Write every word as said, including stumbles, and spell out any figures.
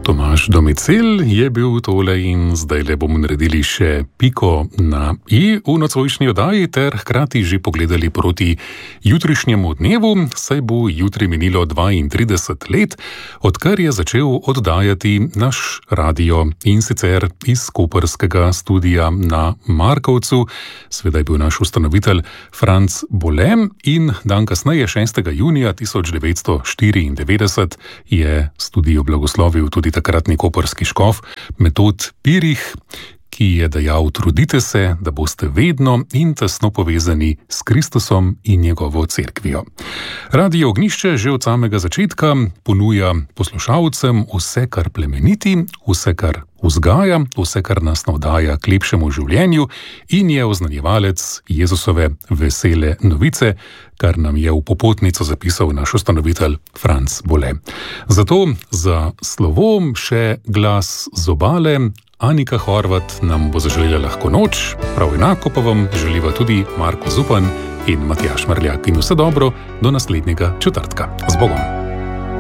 Tomaž Domicil je bil tole in zdaj le bomo naredili še piko na i v nocojšnji oddaji ter hkrati že pogledali proti jutrišnjemu dnevu, saj bo jutri minilo dvaintrideset let, odkar je začel oddajati naš radio in sicer iz koprskega studia na Markovcu. Sveda je bil naš ustanovitelj Franc Bole in dan kasneje, šestega junija tisoč devetsto štiriindevetdeset, je studio blagoslovil tudi takratni koprski škof Metod Pirih, ki je dejal: trudite se, da boste vedno in tesno povezani s Kristusom in njegovo cerkvijo. Radio Ognjišče že od samega začetka ponuja poslušalcem vse, kar plemeniti, vse, kar vzgaja, vse, kar nas navdaja k lepšemu življenju in je oznanjevalec Jezusove vesele novice, kar nam je v popotnico zapisal naš ustanovitelj Franc Bole. Zato za slovo še glas z obale. Anika Horvat nam bo zaželela lahko noč, prav enako pa vam želiva tudi Marko Zupan in Matjaž Marljak. In vse dobro do naslednjega četrtka. Z Bogom!